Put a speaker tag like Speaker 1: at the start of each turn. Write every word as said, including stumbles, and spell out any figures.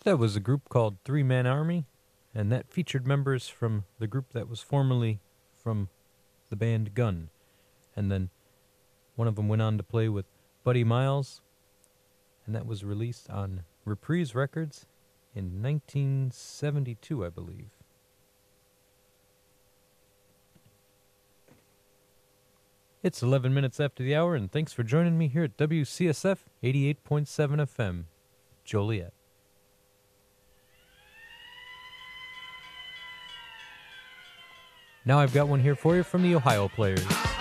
Speaker 1: That was a group called Three Man Army, and that featured members from the group that was formerly from the band Gun. And then one of them went on to play with Buddy Miles, and that was released on Reprise Records in nineteen seventy-two, I believe. It's eleven minutes after the hour, and thanks for joining me here at W C S F eighty-eight point seven F M, Joliet. Now I've got one here for you from the Ohio Players.